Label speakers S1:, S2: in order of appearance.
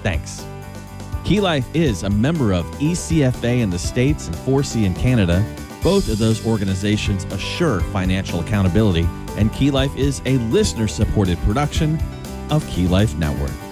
S1: Thanks. Key Life is a member of ECFA in the States and 4C in Canada. Both of those organizations assure financial accountability, and Key Life is a listener-supported production of Key Life Network.